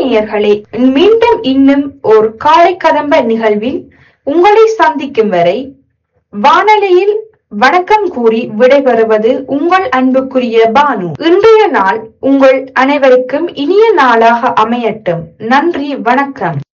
நேயர்களே, மீண்டும் இன்னும் ஒரு காலை கதம்ப நிகழ்வில் உங்களை சந்திக்கும் வரை வானொலியில் வணக்கம் கூறி விடைபெறுவது உங்கள் அன்புக்குரிய பானு. இன்றைய நாள் உங்கள் அனைவருக்கும் இனிய நாளாக அமையட்டும். நன்றி, வணக்கம்.